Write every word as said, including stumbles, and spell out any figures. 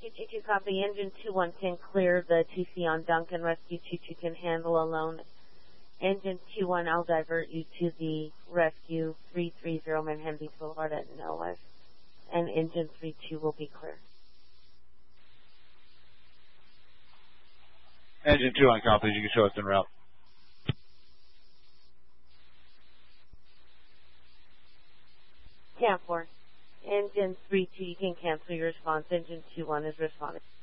Rescue two two, copy. Engine two one can clear the T C on Duncan. Rescue two two can handle alone. Engine two one, I'll divert you to the Rescue three three zero Manhattan Beach Boulevard at N O S. And Engine three two will be clear. Engine two one, copy. You can show us en route. ten four. Engine three two, you can cancel your response. Engine two one is responding.